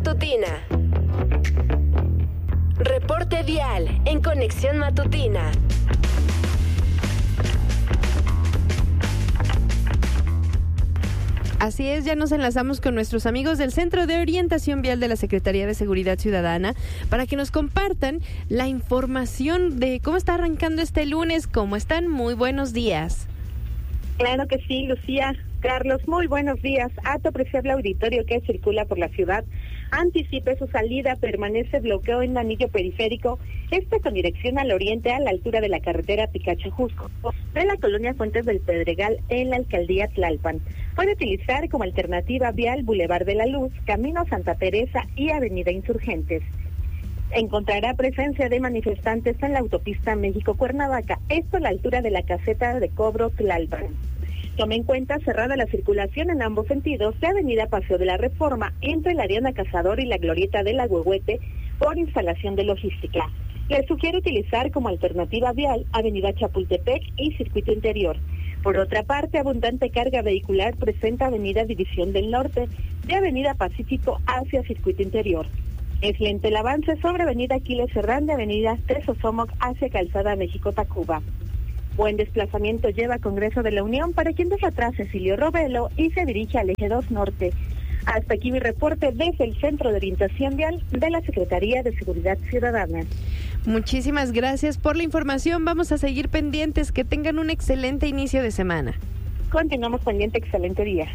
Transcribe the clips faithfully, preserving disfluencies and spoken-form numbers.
Matutina. Reporte vial en Conexión Matutina. Así es, ya nos enlazamos con nuestros amigos del Centro de Orientación Vial de la Secretaría de Seguridad Ciudadana para que nos compartan la información de cómo está arrancando este lunes. ¿Cómo están? Muy buenos días. Claro que sí, Lucía. Carlos, muy buenos días. Apto apreciable auditorio que circula por la ciudad. Anticipe su salida, permanece bloqueo en el anillo periférico, este con dirección al oriente a la altura de la carretera Picacho-Jusco, de la colonia Fuentes del Pedregal en la alcaldía Tlalpan. Puede utilizar como alternativa vial Boulevard de la Luz, Camino Santa Teresa y Avenida Insurgentes. Encontrará presencia de manifestantes en la autopista México-Cuernavaca, esto a la altura de la caseta de cobro Tlalpan. Tome en cuenta cerrada la circulación en ambos sentidos de Avenida Paseo de la Reforma entre la Diana Cazador y la Glorieta del Agüehuete por instalación de logística. Les sugiero utilizar como alternativa vial Avenida Chapultepec y Circuito Interior. Por otra parte, abundante carga vehicular presenta Avenida División del Norte de Avenida Pacífico hacia Circuito Interior. Es lento el avance sobre Avenida Aquiles Cerdán de Avenida Tesosomoc hacia Calzada México-Tacuba. Buen desplazamiento lleva Congreso de la Unión para quien deja atrás Cecilio Robelo y se dirige al Eje dos Norte. Hasta aquí mi reporte desde el Centro de Orientación Vial de la Secretaría de Seguridad Ciudadana. Muchísimas gracias por la información. Vamos a seguir pendientes. Que tengan un excelente inicio de semana. Continuamos pendiente. Excelente día.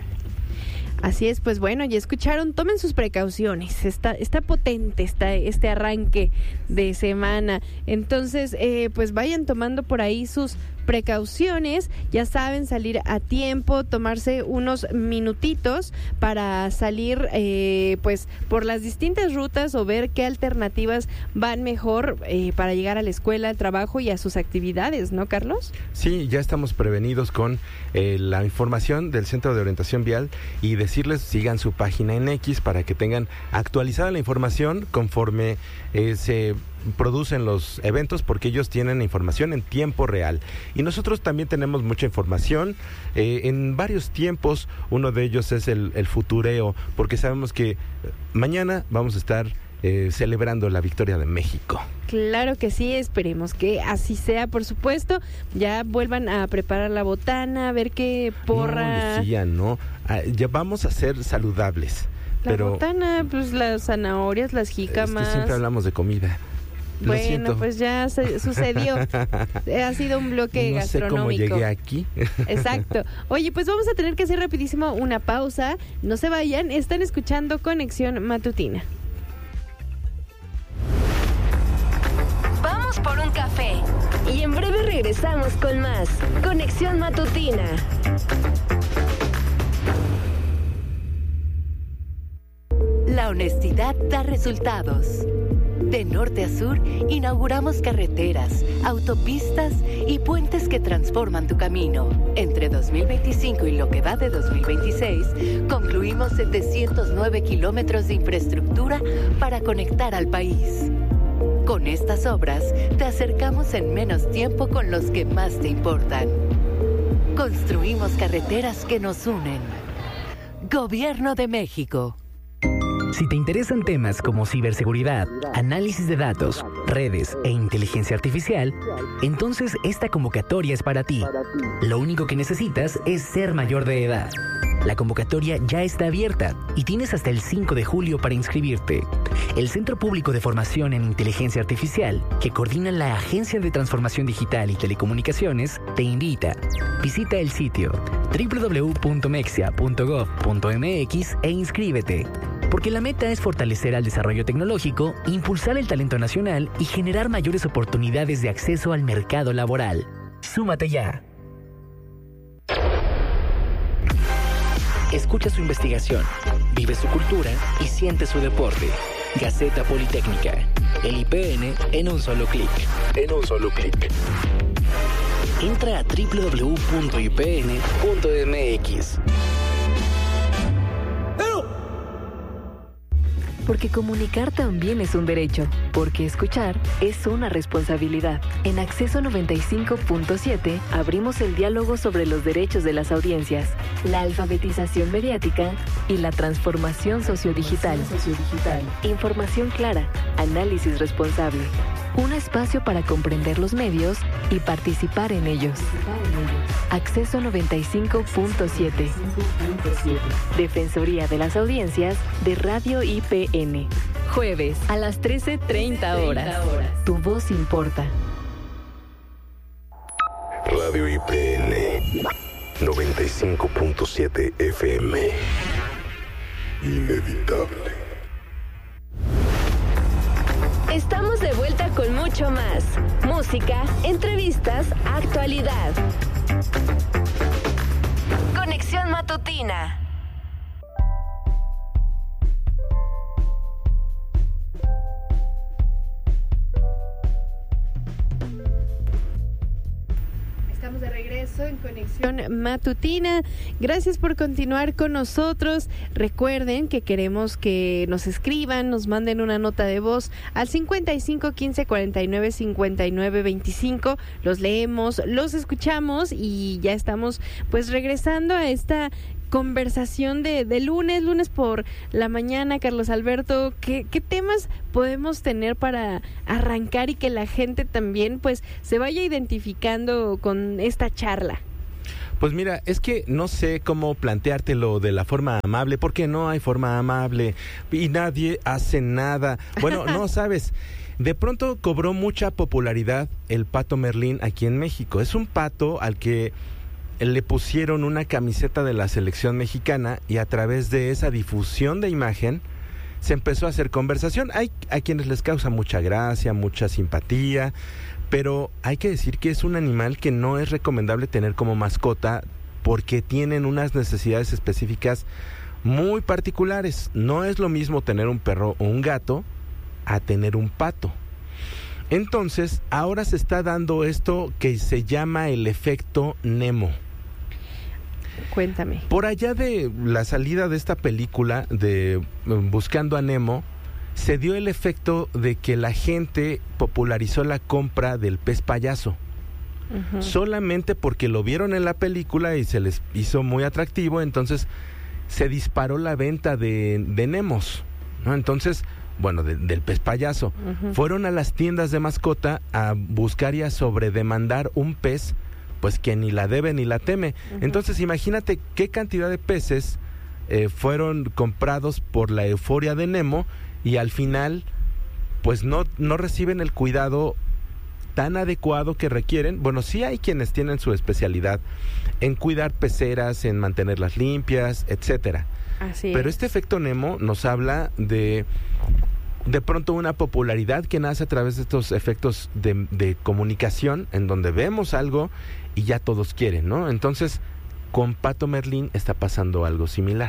Así es, pues bueno, ya escucharon, tomen sus precauciones, está, está potente está este arranque de semana, entonces eh, pues vayan tomando por ahí sus precauciones, ya saben, salir a tiempo, tomarse unos minutitos para salir eh, pues por las distintas rutas o ver qué alternativas van mejor eh, para llegar a la escuela, al trabajo y a sus actividades, ¿no, Carlos? Sí, ya estamos prevenidos con eh, la información del Centro de Orientación Vial y decirles sigan su página en X para que tengan actualizada la información conforme eh, se producen los eventos, porque ellos tienen información en tiempo real y nosotros también tenemos mucha información eh, en varios tiempos. Uno de ellos es el, el futureo, porque sabemos que mañana vamos a estar eh, celebrando la victoria de México. Claro que sí, esperemos que así sea, por supuesto. Ya vuelvan a preparar la botana, a ver qué porra. No, Lucía, no, ah, ya vamos a ser saludables. La pero botana, pues las zanahorias, las jícamas. Es que siempre hablamos de comida. Bueno, pues ya se, sucedió. Ha sido un bloque no gastronómico. No sé cómo llegué aquí. Exacto. Oye, pues vamos a tener que hacer rapidísimo una pausa. No se vayan, están escuchando Conexión Matutina. Vamos por un café y en breve regresamos con más Conexión Matutina. La honestidad da resultados. De norte a sur, inauguramos carreteras, autopistas y puentes que transforman tu camino. Entre dos mil veinticinco y lo que va de dos mil veintiséis, concluimos setecientos nueve kilómetros de infraestructura para conectar al país. Con estas obras, te acercamos en menos tiempo con los que más te importan. Construimos carreteras que nos unen. Gobierno de México. Si te interesan temas como ciberseguridad, análisis de datos, redes e inteligencia artificial, entonces esta convocatoria es para ti. Lo único que necesitas es ser mayor de edad. La convocatoria ya está abierta y tienes hasta el cinco de julio para inscribirte. El Centro Público de Formación en Inteligencia Artificial, que coordina la Agencia de Transformación Digital y Telecomunicaciones, te invita. Visita el sitio doble u doble u doble u punto mexia punto gov punto m x e inscríbete. Porque la meta es fortalecer al desarrollo tecnológico, impulsar el talento nacional y generar mayores oportunidades de acceso al mercado laboral. ¡Súmate ya! Escucha su investigación, vive su cultura y siente su deporte. Gaceta Politécnica. El I P N en un solo clic. En un solo clic. Entra a doble u doble u doble u punto i p n punto m x. Porque comunicar también es un derecho, porque escuchar es una responsabilidad. En Acceso noventa y cinco punto siete abrimos el diálogo sobre los derechos de las audiencias, la alfabetización mediática y la transformación sociodigital. Información clara, análisis responsable. Un espacio para comprender los medios y participar en ellos. Acceso noventa y cinco punto siete. Defensoría de las Audiencias de Radio I P N. Jueves a las trece treinta horas. Tu voz importa. Radio I P N noventa y cinco punto siete F M. Inevitable. Estamos de vuelta con mucho más. Música, entrevistas, actualidad. Conexión Matutina. Estamos de regreso en Conexión Matutina. Gracias por continuar con nosotros. Recuerden que queremos que nos escriban, nos manden una nota de voz al cincuenta y cinco quince cuarenta y nueve cincuenta y nueve veinticinco. Los leemos, los escuchamos y ya estamos pues regresando a esta conversación de, de lunes, lunes por la mañana. Carlos Alberto, ¿qué, qué temas podemos tener para arrancar y que la gente también pues se vaya identificando con esta charla? Pues mira, es que no sé cómo planteártelo de la forma amable, porque no hay forma amable y nadie hace nada. Bueno, no, sabes, de pronto cobró mucha popularidad el pato Merlín aquí en México. Es un pato al que le pusieron una camiseta de la selección mexicana y a través de esa difusión de imagen se empezó a hacer conversación. Hay a quienes les causa mucha gracia, mucha simpatía, pero hay que decir que es un animal que no es recomendable tener como mascota porque tienen unas necesidades específicas muy particulares. No es lo mismo tener un perro o un gato a tener un pato. Entonces, ahora se está dando esto que se llama el efecto Nemo. Cuéntame. Por allá de la salida de esta película de Buscando a Nemo, se dio el efecto de que la gente popularizó la compra del pez payaso. Uh-huh. Solamente porque lo vieron en la película y se les hizo muy atractivo, entonces se disparó la venta de, de Nemos, ¿no? Entonces, bueno, de, del pez payaso. Uh-huh. Fueron a las tiendas de mascota a buscar y a sobredemandar un pez, pues que ni la debe ni la teme. Uh-huh. Entonces, imagínate qué cantidad de peces eh, fueron comprados por la euforia de Nemo y al final, pues no, no reciben el cuidado tan adecuado que requieren. Bueno, sí hay quienes tienen su especialidad en cuidar peceras, en mantenerlas limpias, etcétera. Así Pero es. este efecto Nemo nos habla de de pronto una popularidad que nace a través de estos efectos de, de comunicación, en donde vemos algo y ya todos quieren, ¿no? Entonces, con Pato Merlín está pasando algo similar.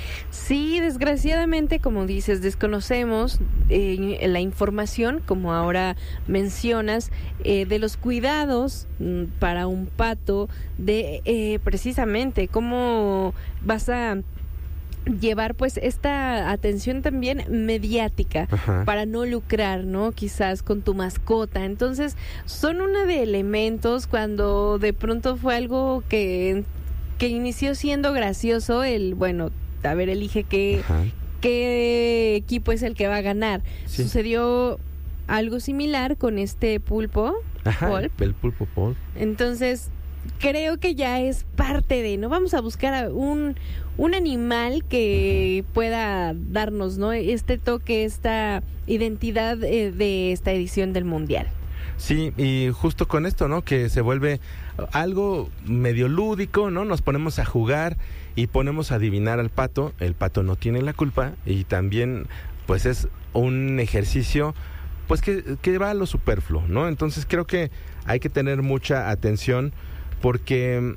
Sí, desgraciadamente, como dices, desconocemos eh, la información, como ahora mencionas, eh, de los cuidados mm, para un pato, de eh, precisamente cómo vas a llevar pues esta atención también mediática. Ajá. Para no lucrar, ¿no? Quizás con tu mascota. Entonces, son una de elementos cuando de pronto fue algo que, que inició siendo gracioso, el, bueno, a ver, elige qué, qué equipo es el que va a ganar. Sí. Sucedió algo similar con este pulpo. Ajá, Paul. El pulpo Paul. Entonces, creo que ya es parte de, ¿no? Vamos a buscar a un, un animal que pueda darnos, ¿no? Este toque, esta identidad eh, de esta edición del Mundial. Sí, y justo con esto, ¿no? Que se vuelve algo medio lúdico, ¿no? Nos ponemos a jugar y ponemos a adivinar al pato. El pato no tiene la culpa y también, pues, es un ejercicio, pues, que, que va a lo superfluo, ¿no? Entonces, creo que hay que tener mucha atención porque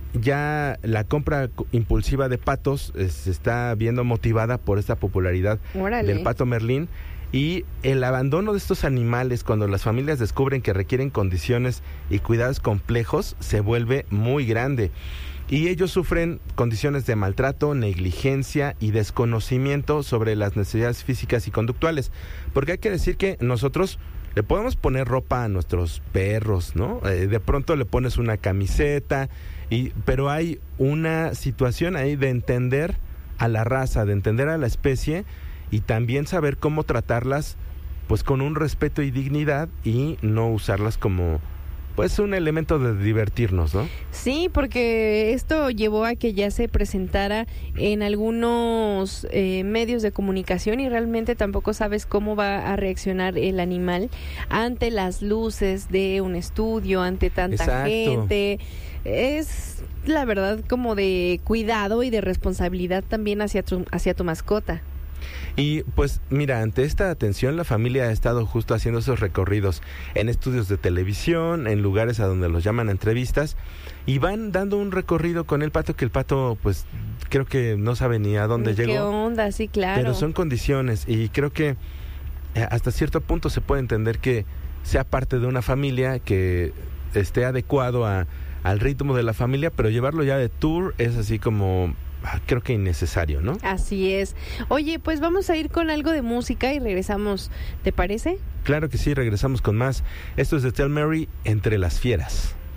ya la compra impulsiva de patos eh, se está viendo motivada por esta popularidad Órale. del pato Merlín. Y el abandono de estos animales cuando las familias descubren que requieren condiciones y cuidados complejos se vuelve muy grande. y ellos sufren condiciones de maltrato, negligencia y desconocimiento sobre las necesidades físicas y conductuales, porque hay que decir que nosotros le podemos poner ropa a nuestros perros, ¿no? Eh, de pronto le pones una camiseta, y, pero hay una situación ahí de entender a la raza, de entender a la especie y también saber cómo tratarlas pues con un respeto y dignidad y no usarlas como pues un elemento de divertirnos, ¿no? Sí, porque esto llevó a que ya se presentara en algunos eh, medios de comunicación y realmente tampoco sabes cómo va a reaccionar el animal ante las luces de un estudio, ante tanta Exacto. gente. Es la verdad como de cuidado y de responsabilidad también hacia tu, hacia tu mascota. Y pues mira, ante esta atención la familia ha estado justo haciendo esos recorridos en estudios de televisión, en lugares a donde los llaman a entrevistas y van dando un recorrido con el pato que el pato pues creo que no sabe ni a dónde ¿Qué llegó. ¿Qué onda? Sí, claro. Pero son condiciones y creo que eh, hasta cierto punto se puede entender que sea parte de una familia, que esté adecuado a, al ritmo de la familia, pero llevarlo ya de tour es así como... creo que innecesario, ¿no? Así es. Oye, pues vamos a ir con algo de música y regresamos, ¿te parece? Claro que sí, regresamos con más. Esto es de Tell Mary, Entre las Fieras.